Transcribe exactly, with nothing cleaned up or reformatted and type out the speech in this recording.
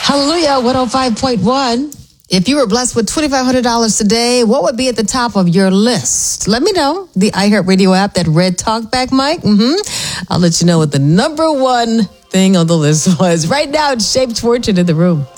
Hallelujah, one oh five point one. If you were blessed with twenty-five hundred dollars today, what would be at the top of your list? Let me know. The iHeartRadio app, that red talkback mic. Mm-hmm. I'll let you know what the number one thing on the list was. Right now, it's Shaped Fortune in the room.